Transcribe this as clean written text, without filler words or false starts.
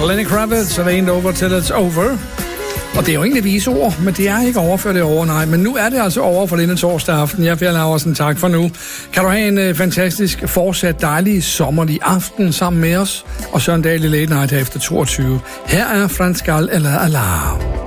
Lenny Kravitz, It Ain't Over Till It's Over. Og det er jo egentlig visord, men det er ikke over, før det er over, nej. Men nu er det altså over for denne torsdag aften. Jeg vil lave en tak for nu. Kan du have en fantastisk, fortsat dejlig sommerlig aften sammen med os. Og så en daglig late night efter 22. Her er Frans Gal eller Alarm.